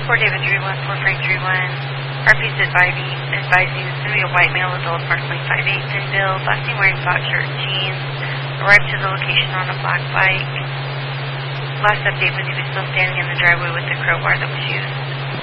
4 David 31, 4 Frank 31. RP's advising it's going to be a white male adult, approximately 5'8", thin build, last seen wearing black shirt and jeans. Arrived to the location on a black bike. Last update was he was still standing in the driveway with the crowbar that was used.